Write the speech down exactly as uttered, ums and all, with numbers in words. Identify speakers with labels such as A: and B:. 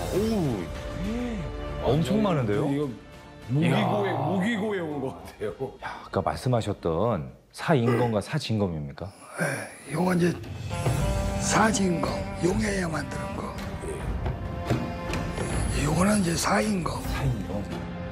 A: 오, 엄청 많은데요?
B: 이거 무기고에 무기고에 온 것 같아요.
A: 야, 아까 말씀하셨던 사인검과 사진검입니까?
C: 예, 요건 이제 사진검, 용해야 만드는 거. 요거는 이제 사인검.
A: 사인검.